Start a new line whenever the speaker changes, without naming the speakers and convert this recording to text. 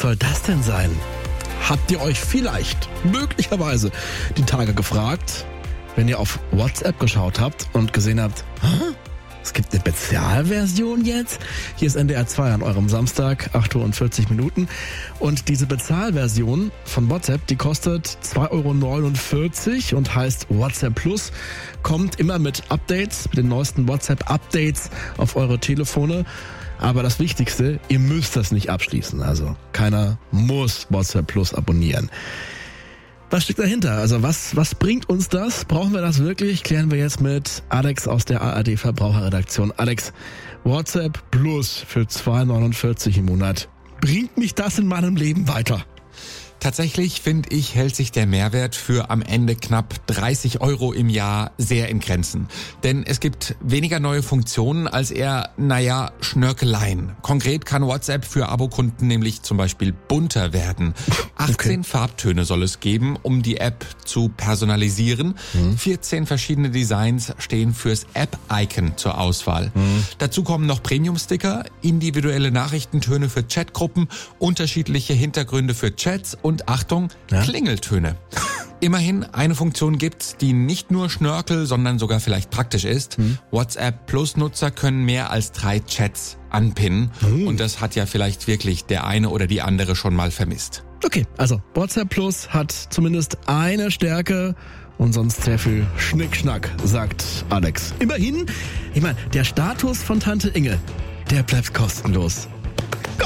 soll das denn sein? Habt ihr euch vielleicht, möglicherweise, die Tage gefragt, wenn ihr auf WhatsApp geschaut habt und gesehen habt, es gibt eine Bezahlversion jetzt? Hier ist NDR 2 an eurem Samstag, 8:40 Uhr. Und diese Bezahlversion von WhatsApp, die kostet 2,49 € und heißt WhatsApp Plus. Kommt immer mit Updates, mit den neuesten WhatsApp-Updates auf eure Telefone. Aber das Wichtigste, ihr müsst das nicht abschließen. Also keiner muss WhatsApp Plus abonnieren. Was steckt dahinter? Also was bringt uns das? Brauchen wir das wirklich? Klären wir jetzt mit Alex aus der ARD Verbraucherredaktion. Alex, WhatsApp Plus für 2,49 € im Monat. Bringt mich das in meinem Leben weiter?
Tatsächlich, finde ich, hält sich der Mehrwert für am Ende knapp 30 € im Jahr sehr in Grenzen. Denn es gibt weniger neue Funktionen als eher, Schnörkeleien. Konkret kann WhatsApp für Abokunden nämlich zum Beispiel bunter werden. 18 Farbtöne soll es geben, um die App zu personalisieren. 14 verschiedene Designs stehen fürs App-Icon zur Auswahl. Dazu kommen noch Premium-Sticker, individuelle Nachrichtentöne für Chatgruppen, unterschiedliche Hintergründe für Chats und Achtung, Klingeltöne. Immerhin, eine Funktion gibt's, die nicht nur Schnörkel, sondern sogar vielleicht praktisch ist. WhatsApp Plus-Nutzer können mehr als 3 Chats anpinnen. Und das hat ja vielleicht wirklich der eine oder die andere schon mal vermisst.
Okay, also WhatsApp Plus hat zumindest eine Stärke und sonst sehr viel Schnickschnack, sagt Alex. Immerhin, ich meine, der Status von Tante Inge, der bleibt kostenlos.